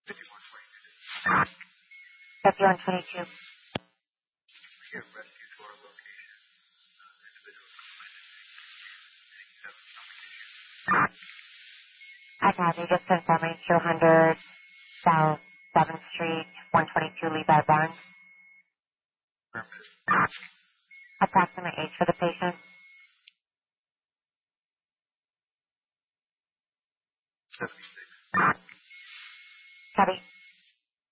5122. I have you just confirming 200 South 7th Street, 122 Levi Barnes. Approximate age for the patient. 76. Copy.